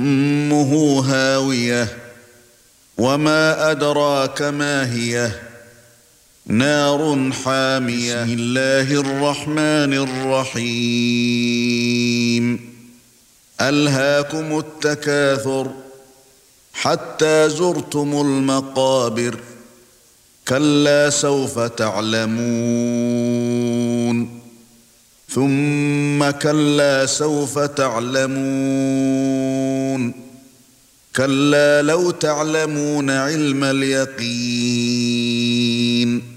أمه هاوية وما أدراك ما هي نار حامية. بسم الله الرحمن الرحيم. ألهاكم التكاثر حتى زرتم المقابر كلا سوف تعلمون ثم كلا سوف تعلمون كلا لو تعلمون علم اليقين